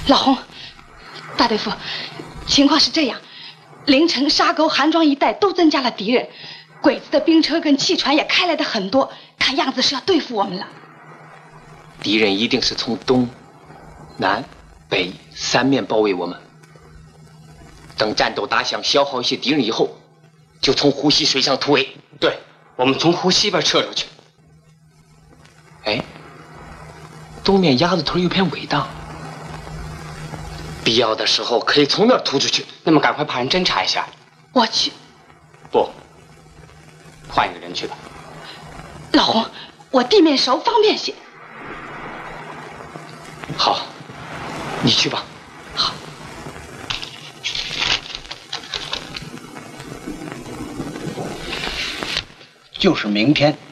老洪，大大夫，情况是这样，凌晨沙沟韩庄一带都增加了敌人，鬼子的兵车跟汽船也开来的很多，看样子是要对付我们了。 敌人一定是从东、南、北三面包围我们。等战斗打响，消耗一些敌人以后，就从湖西水上突围。 对，我们从湖西边撤出去。 哎，东面鸭子屯有片尾荡，必要的时候可以从那儿突出去。 那么赶快派人侦查一下。 我去。 不，换一个人去吧。 老洪，我地面熟，方便些。 好，你去吧。 好。 就是明天